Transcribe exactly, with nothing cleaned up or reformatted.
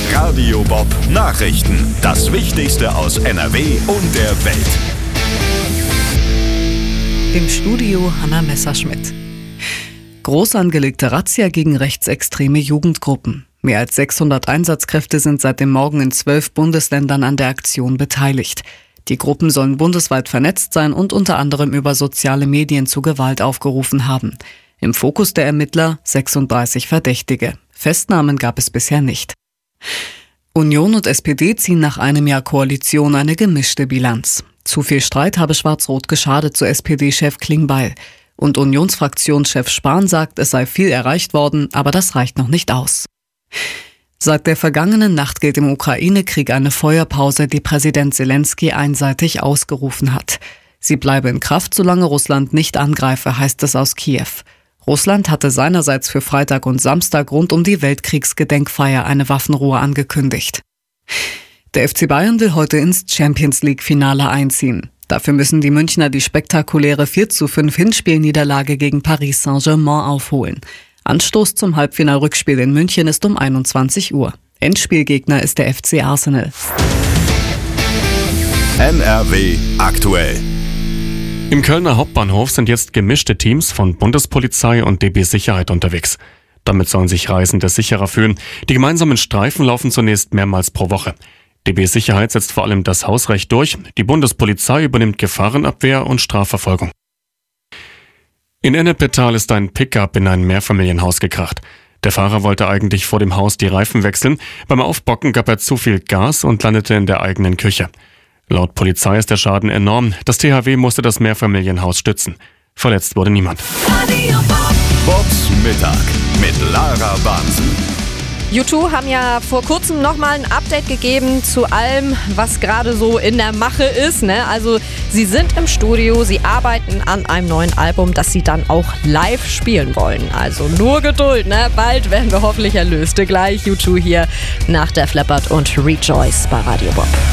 Radio Bob Nachrichten. Das Wichtigste aus N R W und der Welt. Im Studio Hanna Messerschmidt. Groß angelegte Razzia gegen rechtsextreme Jugendgruppen. Mehr als sechshundert Einsatzkräfte sind seit dem Morgen in zwölf Bundesländern an der Aktion beteiligt. Die Gruppen sollen bundesweit vernetzt sein und unter anderem über soziale Medien zu Gewalt aufgerufen haben. Im Fokus der Ermittler sechsunddreißig Verdächtige. Festnahmen gab es bisher nicht. Union und S P D ziehen nach einem Jahr Koalition eine gemischte Bilanz. Zu viel Streit habe Schwarz-Rot geschadet, so S P D-Chef Klingbeil. Und Unionsfraktionschef Spahn sagt, es sei viel erreicht worden, aber das reicht noch nicht aus. Seit der vergangenen Nacht gilt im Ukraine-Krieg eine Feuerpause, die Präsident Zelensky einseitig ausgerufen hat. Sie bleibe in Kraft, solange Russland nicht angreife, heißt es aus Kiew. Russland hatte seinerseits für Freitag und Samstag rund um die Weltkriegsgedenkfeier eine Waffenruhe angekündigt. Der F C Bayern will heute ins Champions-League-Finale einziehen. Dafür müssen die Münchner die spektakuläre vier zu fünf Hinspielniederlage gegen Paris Saint-Germain aufholen. Anstoß zum Halbfinal-Rückspiel in München ist um einundzwanzig Uhr. Endspielgegner ist der F C Arsenal. N R W aktuell. Im Kölner Hauptbahnhof sind jetzt gemischte Teams von Bundespolizei und D B Sicherheit unterwegs. Damit sollen sich Reisende sicherer fühlen. Die gemeinsamen Streifen laufen zunächst mehrmals pro Woche. D B Sicherheit setzt vor allem das Hausrecht durch. Die Bundespolizei übernimmt Gefahrenabwehr und Strafverfolgung. In Ennepetal ist ein Pickup in ein Mehrfamilienhaus gekracht. Der Fahrer wollte eigentlich vor dem Haus die Reifen wechseln. Beim Aufbocken gab er zu viel Gas und landete in der eigenen Küche. Laut Polizei ist der Schaden enorm. Das T H W musste das Mehrfamilienhaus stützen. Verletzt wurde niemand. Bobs Mittag mit Lara Bahnsen. U zwei haben ja vor kurzem nochmal ein Update gegeben zu allem, was gerade so in der Mache ist. Ne? Also sie sind im Studio, sie arbeiten an einem neuen Album, das sie dann auch live spielen wollen. Also nur Geduld, ne? Bald werden wir hoffentlich erlöst. Gleich U zwei hier nach Def Leppard und Rejoice bei Radio Bob.